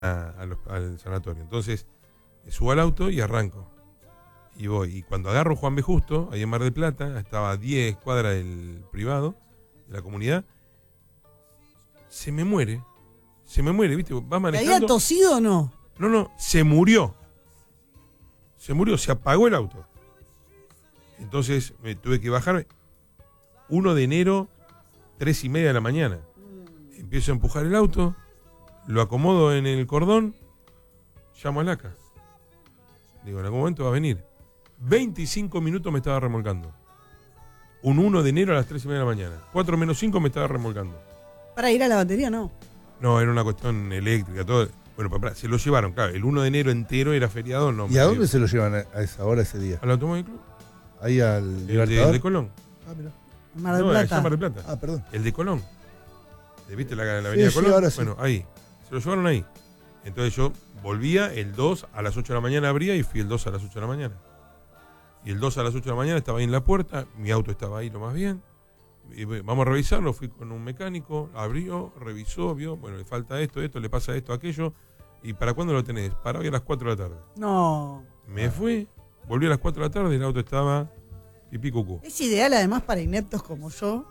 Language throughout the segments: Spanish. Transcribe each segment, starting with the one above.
al sanatorio. Entonces, subo al auto y arranco. Y voy. Y cuando agarro Juan B. Justo, ahí en Mar del Plata, estaba a 10 cuadras del privado, de la comunidad, se me muere, ¿viste? Va manejando. ¿Había tosido o no? No, se murió. Se apagó el auto. Entonces me tuve que bajarme. 1 de enero, 3:30 de la mañana. Empiezo a empujar el auto, lo acomodo en el cordón, llamo al ACA. Digo, en algún momento va a venir. 25 minutos me estaba remolcando. Un 1 de enero a las 3:30 de la mañana. 4 menos 5 me estaba remolcando. ¿Para ir a la batería no? No, era una cuestión eléctrica, todo. Bueno, se lo llevaron, claro. El 1 de enero entero era feriado. No, ¿y a dónde se lo llevan a esa hora, ese día? ¿Al Automóvil Club? Ahí al El Libertador. de Colón. Ah, mira. Mar del No, Plata. allá Mar del Plata. Ah, perdón. El de Colón. ¿Viste la avenida Sí, Colón? ahora sí. Bueno, ahí. Se lo llevaron ahí. Entonces yo volvía el 2 a las 8 de la mañana, abría y fui el 2 a las 8 de la mañana. Y el 2 a las 8 de la mañana estaba ahí en la puerta, mi auto estaba ahí lo más bien. Y vamos a revisarlo, fui con un mecánico, abrió, revisó, vio, bueno, le falta esto, le pasa esto, aquello. ¿Y para cuándo lo tenés? Para hoy a las 4 de la tarde. No. Me fui, volví a las 4 de la tarde y el auto estaba pipí cucú. Es ideal además para ineptos como yo.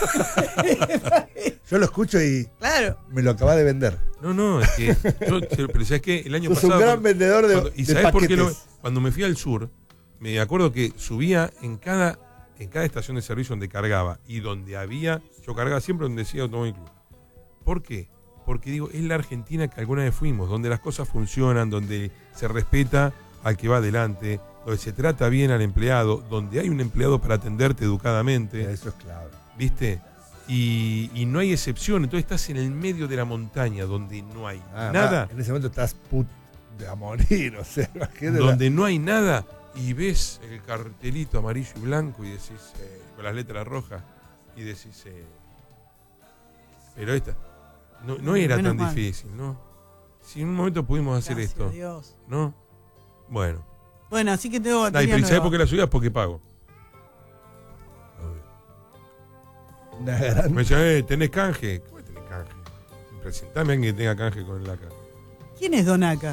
Yo lo escucho y Claro. me lo acaba de vender. No, es que pero ¿sabes qué? El año Sos pasado... un gran vendedor de ¿Y de sabés por qué paquetes. cuando me fui al sur, me acuerdo que subía en cada estación de servicio donde cargaba y donde había, yo cargaba siempre donde decía Automóvil Club. ¿Por qué? Porque digo, es la Argentina que alguna vez fuimos, donde las cosas funcionan, donde se respeta al que va adelante, donde se trata bien al empleado, donde hay un empleado para atenderte educadamente. Eso es clave. ¿Viste? Y no hay excepción, entonces estás en el medio de la montaña donde no hay nada. En ese momento estás a morir, o sea, imagínate Donde no hay nada y ves el cartelito amarillo y blanco y decís, con las letras rojas, y decís, pero esta no era Menos tan mal. difícil, ¿no? Si en un momento pudimos hacer Gracias esto, a Dios. ¿no? Bueno. Bueno, así que tengo ¿Y batería ¿sabés nueva. por qué la subías? Porque pago. una gran... Me decían, ¿tenés canje? ¿Cómo tenés canje? Presentame a alguien que tenga canje con el ACA. ¿Quién es Donaca?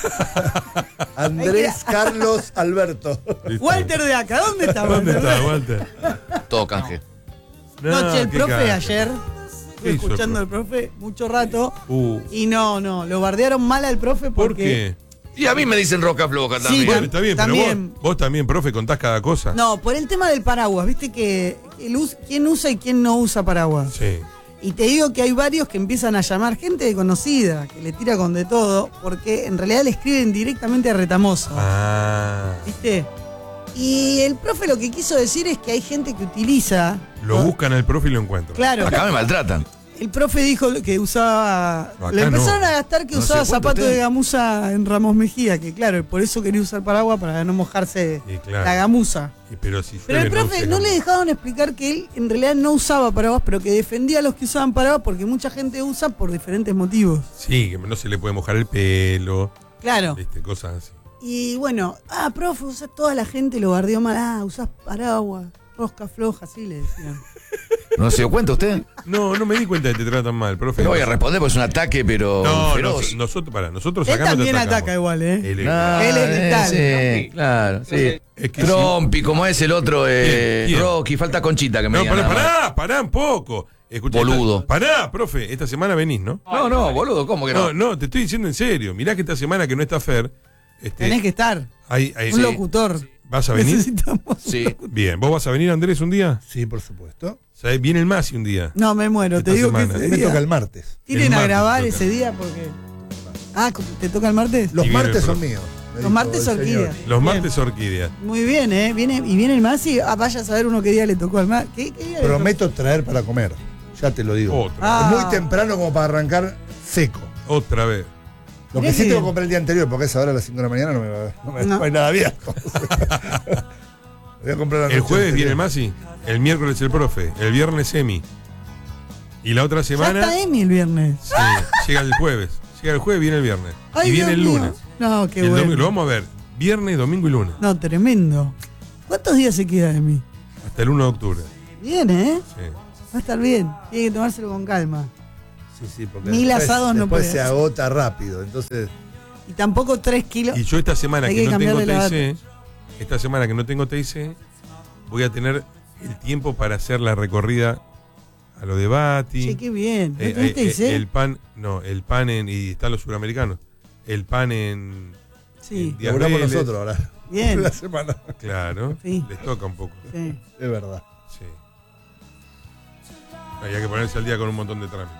Andrés Carlos Alberto. ¿Viste? Walter de acá, ¿dónde está ¿Dónde Walter? está, Walter? Todo canje. Noche el qué profe canje. ayer. ¿Qué Estuve hizo escuchando al profe mucho rato. Uh, Y no, lo bardearon mal al profe ¿Por porque. qué? Y a mí me dicen roca floja también. Sí, Bueno, está bien, también. pero vos también, profe, contás cada cosa. No, por el tema del paraguas, viste que quién usa y quién no usa paraguas. Sí. Y te digo que hay varios que empiezan a llamar gente conocida, que le tira con de todo, porque en realidad le escriben directamente a Retamoso. Ah. ¿Viste? Y el profe lo que quiso decir es que hay gente que utiliza. Lo buscan al profe y lo encuentran. Claro. Acá me maltratan. El profe dijo que usaba. No, acá le empezaron no. a gastar que No usaba sé, ¿cuánto zapatos usted? de gamuza en Ramos Mejía, que claro, por eso quería usar paraguas para no mojarse Y claro. la gamuza. Pero si Pero el llueve, profe se no le cambia. dejaban explicar que él en realidad no usaba paraguas, pero que defendía a los que usaban paraguas porque mucha gente usa por diferentes motivos. Sí, que no se le puede mojar el pelo. Claro. ¿Viste? Cosas así. Y bueno, profe, toda la gente lo bardeó mal, usás paraguas, rosca floja, así le decían. ¿No se dio cuenta usted? No me di cuenta de que te tratan mal, profe. No voy a responder porque es un ataque, pero No, feroz. nosotros Él acá no te también atacamos. ataca igual, ¿eh? Él- No, Él es letal. Sí, claro, sí. Es que Trompi, como es el otro, ¿Quién? Rocky, falta Conchita que me No, diga nada más. pará un poco. Escuchá, Boludo. Pará, profe, esta semana venís, ¿no? No, boludo, ¿cómo que no? No, te estoy diciendo en serio. Mirá que esta semana que no está Fer, Tenés que estar. Un locutor. ¿Vas a venir? Necesitamos. Sí. Bien, ¿vos vas a venir, Andrés, un día? Sí, por supuesto. ¿Sabés? Viene el Masi un día. No, me muero. Esta Te digo semana. que Me ese día. toca el martes. Tienen El a martes grabar toca. ese día porque. ¿Te toca el martes? Los Y viene martes el son profe. míos. me Los dijo martes el orquídea. señor. Los Bien. martes orquídea. Muy bien, ¿eh? Viene el Masi. Vaya a saber uno qué día le tocó al Masi. ¿Qué día le tocó? Prometo traer para comer. Ya te lo digo. Otra, Ah. Es muy temprano como para arrancar seco. otra vez. Lo Mirá que sí que tengo que bien. comprar el día anterior, porque a esa hora a las 5 de la mañana no hay nada abierto. Voy a comprar la El noche jueves viene anterior. el Masi, el miércoles el profe, el viernes Emi. Y la otra Ya semana está Emi el viernes. sí, llega el jueves. Llega el jueves, viene el viernes. Ay, y viene Dios el mío. lunes. No, Y qué el bueno. domingo, lo vamos a ver. Viernes, domingo y lunes. No, tremendo. ¿Cuántos días se queda de mí? Hasta el 1 de octubre. Bien, ¿eh? Sí. Va a estar bien. Tiene que tomárselo con calma. Sí, porque 1000 después- asados no después puede se hacer. agota rápido. Entonces, Y tampoco 3 kilos. Y yo esta semana Hay que que no tengo cambiarle la TIC, esta semana que no tengo TIC, voy a tener el tiempo para hacer la recorrida a lo de Bati. Che, qué bien. ¿No tenés TIC? El pan y están los suramericanos. El pan en Sí. Díaz laburamos Vélez. nosotros ahora. Bien. La semana. Claro, Sí. les toca un poco. Sí. Es verdad. Sí. Hay que ponerse al día con un montón de trámites.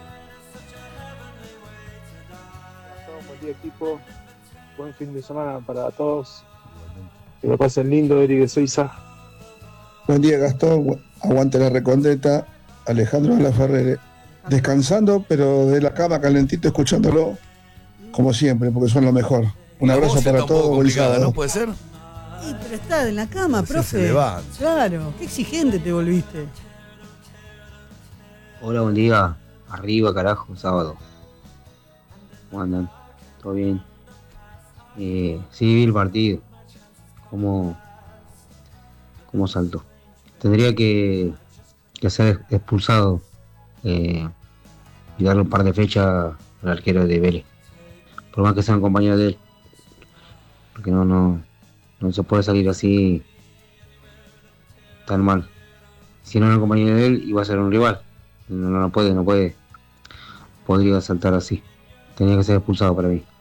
Buen día, equipo. Buen fin de semana para todos. Que lo pasen lindo, Eric de Suiza. Buen día, Gastón. Aguante la Recondeta. Alejandro de la Ferrere. Descansando, pero de la cama calentito, escuchándolo, como siempre, porque son lo mejor. Un La abrazo voz está para un poco todos. Buen complicada, sábado. ¿no? ¿Puede ser? Y, pero está en la cama, Recién profe. se levanta. Claro, qué exigente te volviste. Hola, buen día. Arriba, carajo, sábado. ¿Cómo andan? ¿Todo bien? Sí, vi el partido. ¿Cómo saltó? Tendría que ser expulsado y darle un par de flechas al arquero de Vélez. Por más que sean compañeros de él. Porque no se puede salir así tan mal. Si no era un compañero de él, iba a ser un rival. No puede. Podría saltar así. Tenía que ser expulsado para mí.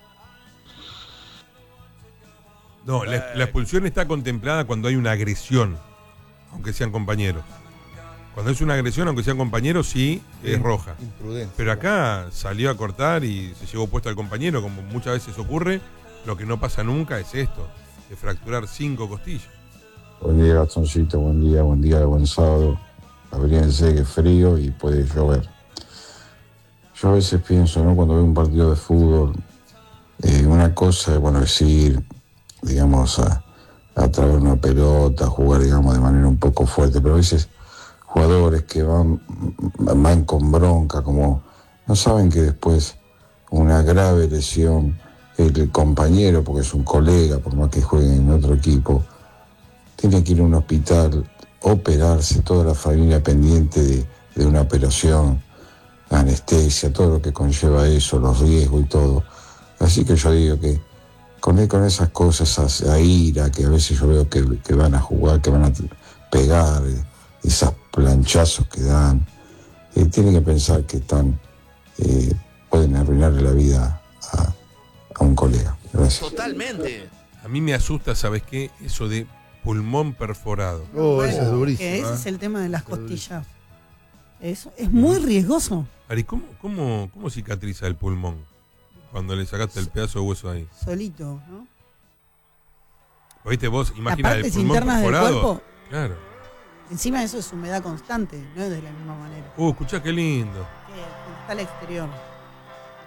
No, la expulsión está contemplada cuando hay una agresión, aunque sean compañeros. Cuando es una agresión, aunque sean compañeros, sí, es roja. Imprudente. Pero acá salió a cortar y se llevó puesto al compañero, como muchas veces ocurre. Lo que no pasa nunca es esto, de fracturar 5 costillas. Buen día, Gastoncito, buen día, buen sábado. Abríense que es frío y puede llover. Yo a veces pienso, ¿no? Cuando veo un partido de fútbol, una cosa es, bueno, decir, digamos, a traer una pelota, jugar, digamos, de manera un poco fuerte, pero a veces jugadores que van con bronca, como no saben que después una grave lesión, el compañero, porque es un colega, por más que juegue en otro equipo, tiene que ir a un hospital, operarse, toda la familia pendiente de una operación, anestesia, todo lo que conlleva eso, los riesgos y todo. Así que yo digo que con esas cosas, a ira, que a veces yo veo que van a jugar, que van a pegar, esos planchazos que dan, tienen que pensar que pueden arruinarle la vida a un colega. Gracias. Totalmente. A mí me asusta, ¿sabes qué? Eso de pulmón perforado. Oh, eso es durísimo. Que ese ¿eh? es el tema de las costillas. Eso es muy riesgoso. Ari, ¿cómo cicatriza el pulmón cuando le sacaste el pedazo de hueso ahí? Solito, ¿no? ¿Oíste vos? Las Imagina el partes pulmón internas del perforado. cuerpo, Claro. encima de eso es humedad constante, no es de la misma manera. Escuchá qué lindo. Que está al exterior.